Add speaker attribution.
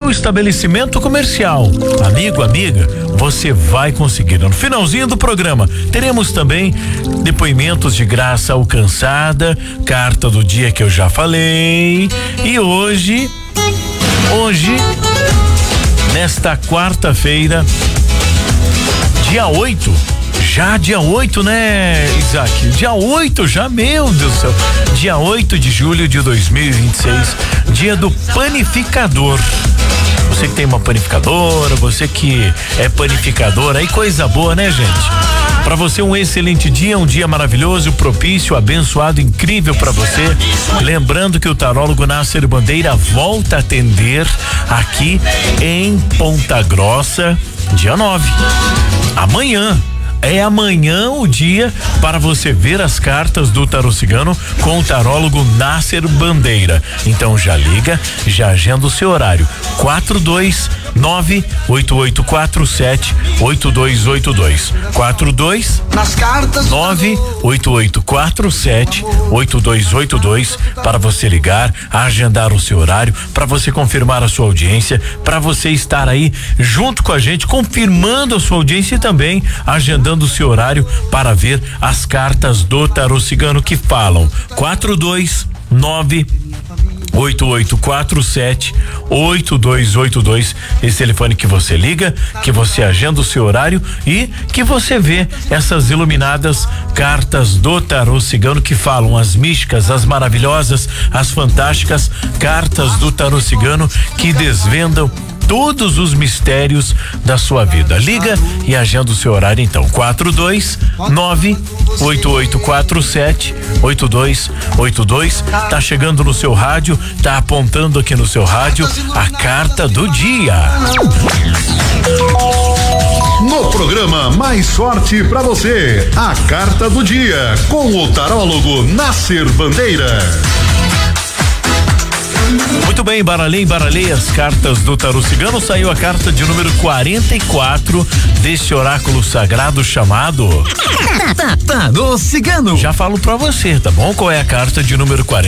Speaker 1: seu estabelecimento comercial. Amigo, amiga, você vai conseguir. No finalzinho do programa, teremos também depoimentos de graça alcançada, carta do dia que eu já falei. E hoje, nesta quarta-feira, dia 8, já dia 8, né, Isaac? Dia 8 já, meu Deus do céu. Dia 8 de julho de 2026, dia do panificador. Você que tem uma panificadora, você que é panificadora, aí coisa boa, né, gente? Para você um excelente dia, um dia maravilhoso, propício, abençoado, incrível para você. Lembrando que o tarólogo Nasser Bandeira volta a atender aqui em Ponta Grossa, dia 9. Amanhã. É amanhã o dia para você ver as cartas do tarô cigano com o tarólogo Nasser Bandeira. Então já liga, já agenda o seu horário. 42988478282. 42988478282 para você ligar, agendar o seu horário, para você confirmar a sua audiência, para você estar aí junto com a gente, confirmando a sua audiência e também agendando o seu horário para ver as cartas do tarô cigano que falam. 42988478282, esse telefone que você liga, que você agenda o seu horário e que você vê essas iluminadas cartas do tarô cigano que falam as místicas, as maravilhosas, as fantásticas cartas do tarô cigano que desvendam todos os da sua vida. Liga e agenda o seu horário então. 42988478282. Tá chegando no seu rádio, tá apontando aqui no seu rádio a carta do dia.
Speaker 2: No programa Mais Sorte pra você, a carta do dia com o tarólogo Nasser Bandeira.
Speaker 1: Muito bem, embaralhei as cartas do tarô cigano. Saiu a carta de número 44 deste oráculo sagrado chamado
Speaker 3: Tarô cigano.
Speaker 1: Já falo pra você, tá bom? Qual é a carta de número 44?